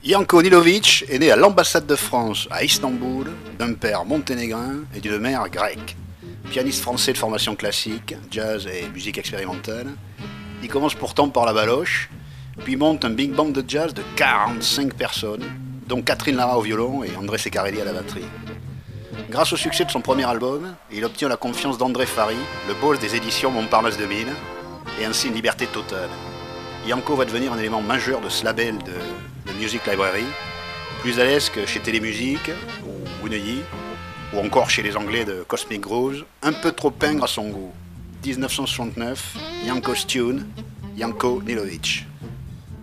Janko Nilovic est né à l'ambassade de France à Istanbul d'un père monténégrin et d'une mère grecque. Pianiste français de formation classique, jazz et musique expérimentale, il commence pourtant par la baloche, puis monte un big band de jazz de 45 personnes, dont Catherine Lara au violon et André Ceccarelli à la batterie. Grâce au succès de son premier album, il obtient la confiance d'André Fary, le boss des éditions Montparnasse 2000, et ainsi une liberté totale. Janko va devenir un élément majeur de ce label de Music Library, plus à l'aise que chez Télémusique ou Unei, ou encore chez les Anglais de Cosmic Grooves, un peu trop pingre à son goût. 1969, Janko's Tune, Janko Nilovic.